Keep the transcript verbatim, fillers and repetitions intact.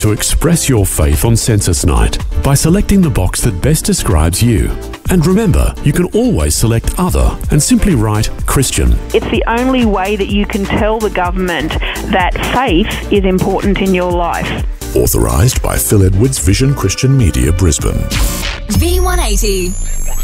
to express your faith on census night by selecting the box that best describes you. And remember, you can always select Other and simply write Christian. It's the only way that you can tell the government that faith is important in your life. Authorised by Phil Edwards Vision Christian Media, Brisbane. V one eighty.